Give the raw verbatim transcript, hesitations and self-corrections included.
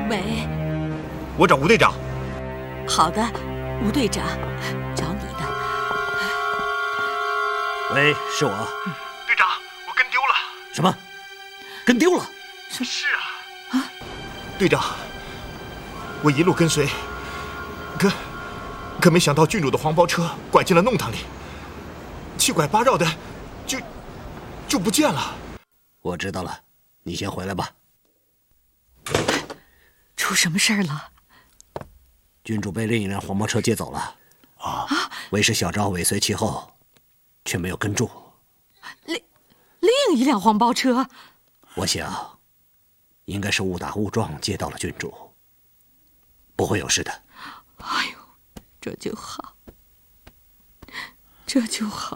喂， 我找吴队长。 好的，吴队长，找你的。 喂，是我。 队长，我跟丢了。 什么？跟丢了？ 是啊。啊！队长，我一路跟随，可可没想到郡主的黄包车拐进了弄堂里，七拐八绕的，就就不见了。 我知道了，你先回来吧。 出什么事儿了？ 郡主被另一辆黄包车接走了。啊！为师小昭尾随其后，却没有跟住。 另另一辆黄包车？ 我想，应该是误打误撞接到了郡主，不会有事的。 哎呦，这就好，这就好。